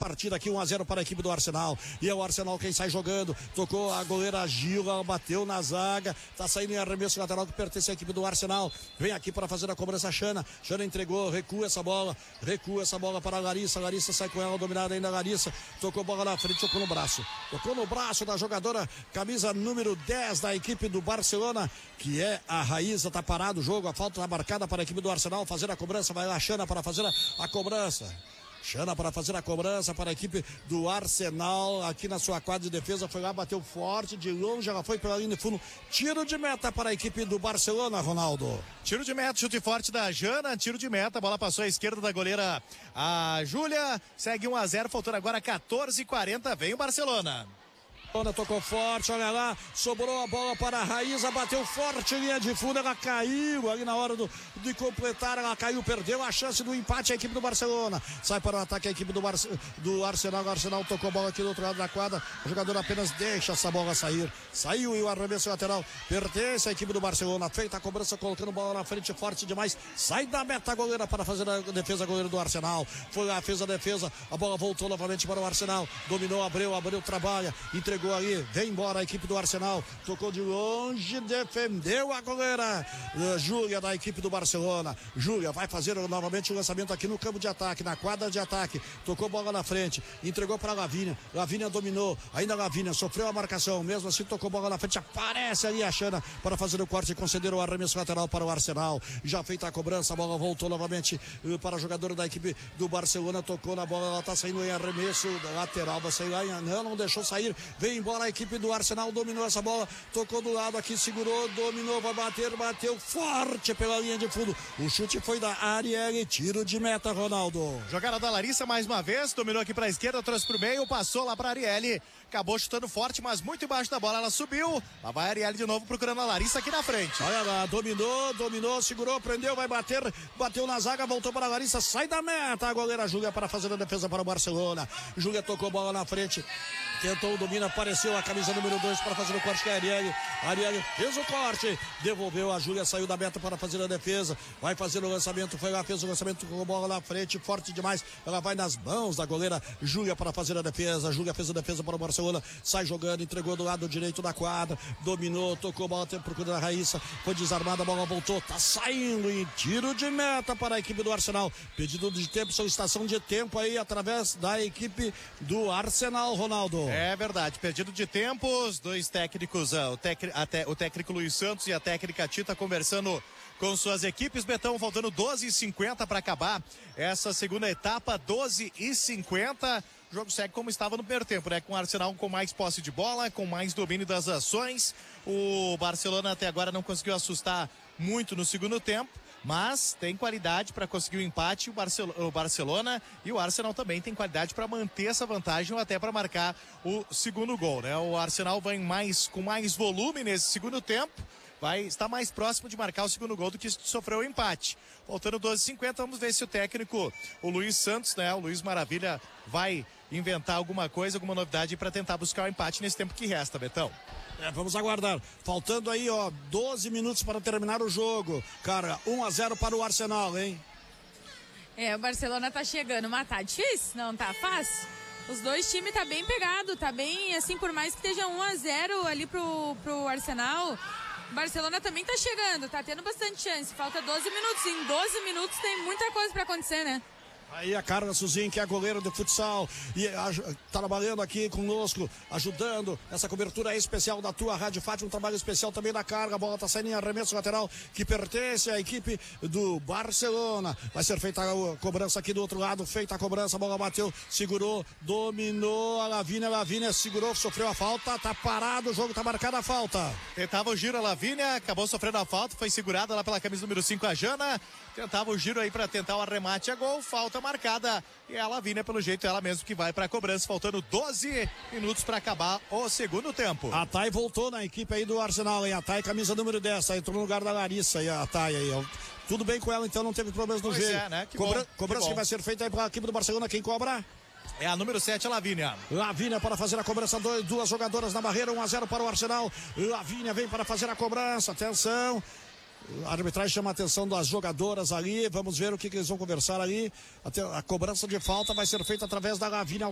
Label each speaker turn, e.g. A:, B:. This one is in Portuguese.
A: partida aqui, 1-0 para a equipe do Arsenal. E é o Arsenal quem sai jogando. Tocou a goleira Gil, bateu na zaga. Tá saindo em arremesso lateral que pertence à equipe do Arsenal. Vem aqui para fazer a cobrança Xana. Xana entregou, recua essa bola para a Larissa. Larissa sai com ela, dominada ainda a Larissa. Tocou bola na frente, tocou no braço. Tocou no braço da jogadora, camisa número 10 da equipe do Barcelona, que é a Raíssa. Tá parado o jogo, a falta tá marcada para a equipe do Arsenal. Fazer a cobrança, vai lá Xana para fazer a cobrança. Xana para fazer a cobrança para a equipe do Arsenal, aqui na sua quadra de defesa, foi lá, bateu forte, de longe, ela foi pela linha de fundo, tiro de meta para a equipe do Barcelona, Ronaldo.
B: Tiro de meta, chute forte da Jana, tiro de meta, a bola passou à esquerda da goleira, a Júlia, segue 1-0, faltando agora 14:40, vem o Barcelona.
A: Tocou forte, olha lá, sobrou a bola para a Raíssa, bateu forte, linha de fundo, ela caiu ali na hora de completar, ela caiu, perdeu a chance do empate a equipe do Barcelona, sai para o ataque a equipe do Arsenal, o Arsenal tocou a bola aqui do outro lado da quadra, o jogador apenas deixa essa bola sair, saiu e o arremesso lateral pertence à equipe do Barcelona, feita a cobrança, colocando bola na frente, forte demais, sai da meta a goleira para fazer a defesa, a goleira do Arsenal, foi lá, fez a defesa, a bola voltou novamente para o Arsenal, dominou, Abreu trabalha, entregou ali, vem embora a equipe do Arsenal, tocou de longe, defendeu a goleira Júlia da equipe do Barcelona. Júlia vai fazer novamente o lançamento aqui no campo de ataque, na quadra de ataque, tocou bola na frente, entregou para Lavínia, Lavínia dominou, ainda Lavínia sofreu a marcação, mesmo assim tocou bola na frente, aparece ali a Xana para fazer o corte e conceder o arremesso lateral para o Arsenal, já feita a cobrança, a bola voltou novamente para a jogadora da equipe do Barcelona, tocou na bola, ela está saindo em arremesso lateral, vai sair lá, não deixou sair, vem embora a equipe do Arsenal, dominou essa bola, tocou do lado aqui, segurou, dominou, vai bater, bateu forte pela linha de fundo, o chute foi da Arielle, tiro de meta, Ronaldo.
B: Jogada da Larissa mais uma vez, dominou aqui para a esquerda, trouxe pro meio, passou lá para Arielle, acabou chutando forte, mas muito embaixo da bola, ela subiu, lá vai a Arielle de novo procurando a Larissa aqui na frente.
A: Olha lá, dominou, segurou, prendeu, vai bater, bateu na zaga, voltou para a Larissa, sai da meta, a goleira Júlia para fazer a defesa para o Barcelona, Júlia tocou bola na frente, tentou o domínio, apareceu a camisa número 2 para fazer o corte, que é a Arielle fez o corte, devolveu, a Júlia saiu da meta para fazer a defesa, vai fazer o lançamento, foi lá, fez o lançamento com a bola na frente, forte demais, ela vai nas mãos da goleira Júlia para fazer a defesa, Júlia fez a defesa para o Barcelona, sai jogando, entregou do lado direito da quadra, dominou, tocou a bola, procurando a Raíssa, foi desarmada, a bola voltou, tá saindo em tiro de meta para a equipe do Arsenal, pedido de tempo, solicitação de tempo aí através da equipe do Arsenal, Ronaldo.
B: É verdade, pedido de tempo, os dois técnicos, o técnico Luiz Santos e a técnica Tita conversando com suas equipes. Betão, faltando 12:50 para acabar essa segunda etapa, 12:50. O jogo segue como estava no primeiro tempo, né? Com o Arsenal com mais posse de bola, com mais domínio das ações. O Barcelona até agora não conseguiu assustar muito no segundo tempo, mas tem qualidade para conseguir o empate, o Barcelona, e o Arsenal também tem qualidade para manter essa vantagem ou até para marcar o segundo gol, né? O Arsenal vai com mais volume nesse segundo tempo, vai estar mais próximo de marcar o segundo gol do que sofreu o empate. Faltando 12:50, vamos ver se o técnico, o Luiz Santos, né? O Luiz Maravilha vai inventar alguma coisa, alguma novidade para tentar buscar o empate nesse tempo que resta, Betão.
A: Vamos aguardar. Faltando aí, 12 minutos para terminar o jogo. Cara, 1-0 para o Arsenal, hein?
C: O Barcelona tá chegando, mas tá difícil, não tá fácil. Os dois times tá bem pegado, tá bem, assim, por mais que esteja 1-0 ali pro Arsenal, o Barcelona também tá chegando, tá tendo bastante chance. Falta 12 minutos, em 12 minutos tem muita coisa pra acontecer, né?
A: Aí a Carla Suzin, que é a goleira do futsal, e trabalhando aqui conosco, ajudando essa cobertura especial da tua Rádio Fátima, um trabalho especial também da Carla, a bola tá saindo em arremesso lateral, que pertence à equipe do Barcelona, vai ser feita a cobrança aqui do outro lado, feita a cobrança, a bola bateu, segurou, dominou a Lavínia segurou, sofreu a falta, tá parado, o jogo tá marcado a falta.
B: Tentava o giro a Lavínia, acabou sofrendo a falta, foi segurada lá pela camisa número 5 a Jana, tentava o giro aí para tentar o arremate a gol, falta marcada, e a Lavínia, pelo jeito, ela mesmo que vai para a cobrança, faltando 12 minutos para acabar o segundo tempo.
A: A Thay voltou na equipe aí do Arsenal, hein? A Thay, camisa número 10, aí entrou no lugar da Larissa, e a Thay aí, tudo bem com ela, então não teve problemas no joelho.
B: Né?
A: Cobrança que vai ser feita aí para a equipe do Barcelona, quem cobra?
B: É a número 7, a Lavínia.
A: Lavínia para fazer a cobrança, duas jogadoras na barreira, 1-0 para o Arsenal. Lavínia vem para fazer a cobrança, atenção. A arbitragem chama a atenção das jogadoras ali, vamos ver o que eles vão conversar ali. A cobrança de falta vai ser feita através da Lavínia.